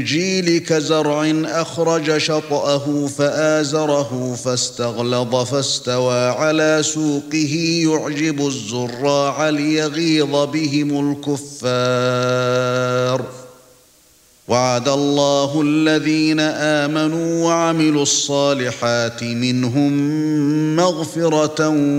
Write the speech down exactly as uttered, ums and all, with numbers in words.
الإنجيل كزرع أخرج شطأه فآزره فاستغلظ فاستوى على سوقه يعجب الزراع ليغيظ بهم الكفار وعد الله الذين آمنوا وعملوا الصالحات منهم مغفرة